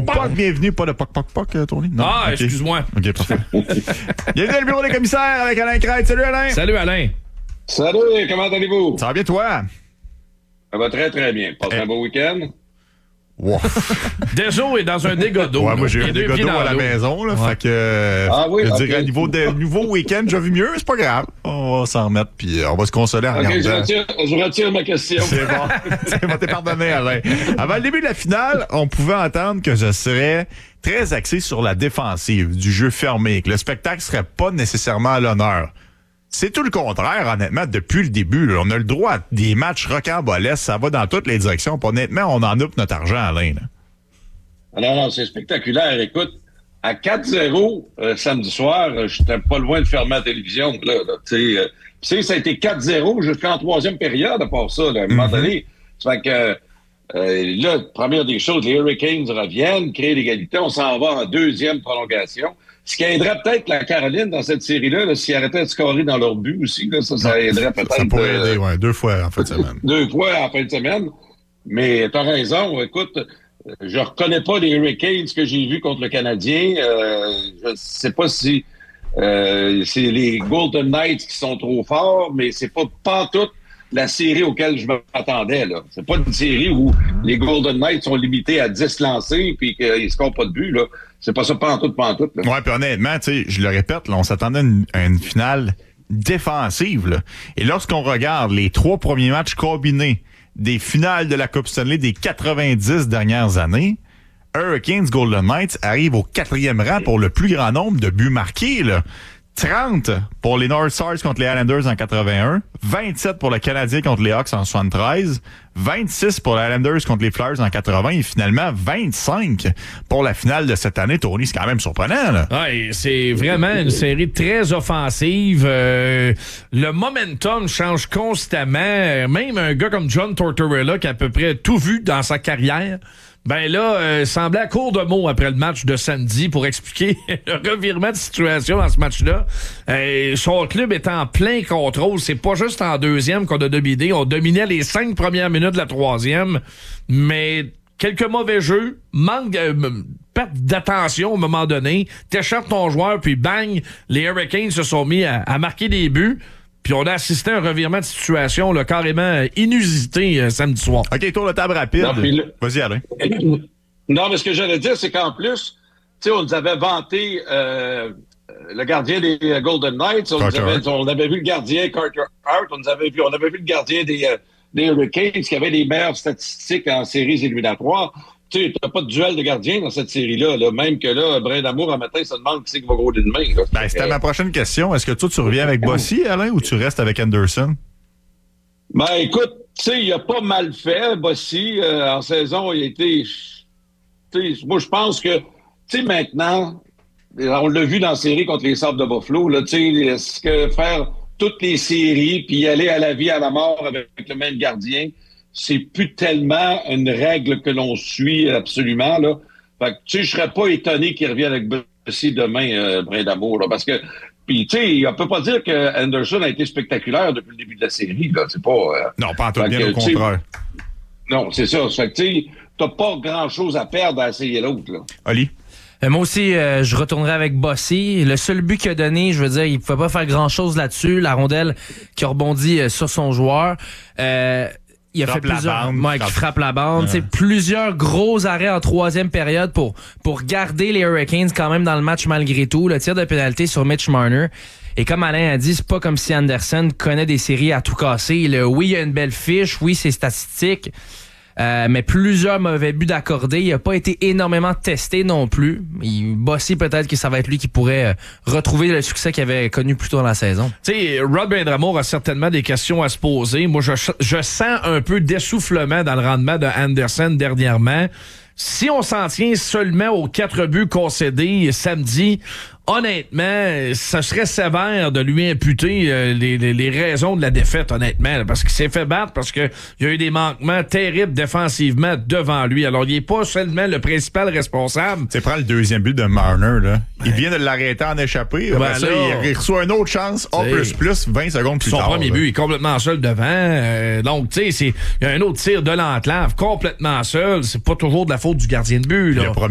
ton poc, bienvenue, pas de poc, Tony? Non? Ah, okay. Excuse-moi. OK, parfait. Bienvenue dans le bureau des commissaires avec Alain Crête. Salut, Alain. Salut, Alain. Salut, comment allez-vous? Ça va bien, toi? Ça va très, très bien. Passez un beau week-end? Wow. Deso est dans un dégât d'eau. Ouais, moi, j'ai eu un dégât d'eau à la maison. Là, fait que, oui, je okay. dirais, nouveau week-end, j'ai vu mieux, c'est pas grave. On va s'en remettre, puis on va se consoler en regardant. Je retire ma question. C'est bon. C'est bon, t'es pardonné, Alain. Avant le début de la finale, on pouvait entendre que je serais très axé sur la défensive, du jeu fermé, que le spectacle serait pas nécessairement à l'honneur. C'est tout le contraire, honnêtement, depuis le début. Là, on a le droit à des matchs rocambolesques, ça va dans toutes les directions. Puis honnêtement, on en a pour notre argent, Alain. Là. Non, c'est spectaculaire. Écoute, à 4-0 samedi soir, j'étais pas loin de fermer la télévision. Ça a été 4-0 jusqu'en troisième période, à part ça, là, à un moment donné. Ça fait que là, première des choses, les Hurricanes reviennent, créent l'égalité, on s'en va en deuxième prolongation. Ce qui aiderait peut-être la Caroline dans cette série-là, là, s'ils arrêtaient de scorer dans leur but aussi, là, ça aiderait peut-être. Ça pourrait aider, ouais, 2 fois en fin de semaine. 2 fois en fin de semaine. Mais t'as raison, écoute, je reconnais pas les Hurricanes que j'ai vus contre le Canadien. Je sais pas si c'est les Golden Knights qui sont trop forts, mais c'est pas toute la série auquel je m'attendais. Là. C'est pas une série où les Golden Knights sont limités à 10 lancés puis qu'ils ne scorent pas de but. Là. C'est pas ça pantoute. Ouais, puis honnêtement, tu sais, je le répète, là, on s'attendait à une finale défensive. Là. Et lorsqu'on regarde les 3 premiers matchs combinés des finales de la Coupe Stanley des 90 dernières années, Hurricanes Golden Knights arrive au 4e rang pour le plus grand nombre de buts marqués. Là. 30 pour les North Stars contre les Islanders en 81, 27 pour le Canadien contre les Hawks en 73, 26 pour les Islanders contre les Flyers en 80 et finalement 25 pour la finale de cette année. Tony, c'est quand même surprenant. Là. Ouais, c'est vraiment une série très offensive. Le momentum change constamment. Même un gars comme John Tortorella qui a à peu près tout vu dans sa carrière, ben là, semblait à court de mots après le match de samedi pour expliquer le revirement de situation dans ce match-là. Son club est en plein contrôle. C'est pas juste en deuxième qu'on a dominé. On dominait les 5 premières minutes de la troisième. Mais quelques mauvais jeux, manque perte d'attention au moment donné. T'échappes ton joueur, puis bang, les Hurricanes se sont mis à marquer des buts. Puis on a assisté à un revirement de situation là, carrément inusité samedi soir. OK, tour de table rapide. Non, vas-y, Alain. Non, mais ce que j'allais dire, c'est qu'en plus, tu sais, on nous avait vanté le gardien des Golden Knights. On avait vu le gardien Carter Hart. On avait vu le gardien des Hurricanes qui avait les meilleures statistiques en séries éliminatoires. Tu sais, t'as pas de duel de gardien dans cette série-là. Là. Même que là, Brin d'Amour, un matin, ça demande qui c'est qui va gros demain. Ben, c'était ma prochaine question. Est-ce que toi, tu reviens avec Bossy, Alain, ou tu restes avec Anderson? Ben, écoute, tu sais, il a pas mal fait, Bossy. En saison, il a été... Moi, je pense que, tu sais, maintenant, on l'a vu dans la série contre les Sabres de Buffalo, là, tu sais, est-ce que faire toutes les séries puis aller à la vie, à la mort avec le même gardien, c'est plus tellement une règle que l'on suit absolument, là. Fait que, tu sais, je serais pas étonné qu'il revienne avec Bossy demain, Brin d'Amour, là, parce que, puis, tu sais, on peut pas dire que Anderson a été spectaculaire depuis le début de la série, là. C'est pas... non, pas en tout bien, au contraire. Non, c'est ça. Fait que, tu sais, t'as pas grand-chose à perdre à essayer l'autre, là. Oli? Moi aussi, je retournerai avec Bossy. Le seul but qu'il a donné, je veux dire, il pouvait pas faire grand-chose là-dessus. La rondelle qui a rebondi sur son joueur. Il a fait plusieurs qui frappe la bande. Ouais. Plusieurs gros arrêts en troisième période pour garder les Hurricanes quand même dans le match malgré tout. Le tir de pénalité sur Mitch Marner. Et comme Alain a dit, c'est pas comme si Anderson connaît des séries à tout casser. Oui, il a une belle fiche. Oui, c'est statistique. Mais plusieurs mauvais buts d'accordé. Il n'a pas été énormément testé non plus. Bossy, peut-être que ça va être lui qui pourrait retrouver le succès qu'il avait connu plus tôt dans la saison. Tu sais, Rod Brind'Amour a certainement des questions à se poser. Moi, je sens un peu d'essoufflement dans le rendement de Anderson dernièrement. Si on s'en tient seulement aux 4 buts concédés samedi, honnêtement, ça serait sévère de lui imputer les raisons de la défaite, honnêtement, là, parce qu'il s'est fait battre, parce qu'il y a eu des manquements terribles défensivement devant lui. Alors, il n'est pas seulement le principal responsable. Tu prends le deuxième but de Marner, là. Il vient de l'arrêter en échappée. Ben ça, il reçoit une autre chance, A++, 20 secondes plus tard. Son premier but, il est complètement seul devant. Donc, tu sais, il y a un autre tir de l'enclave, complètement seul. C'est pas toujours de la faute du gardien de but, là.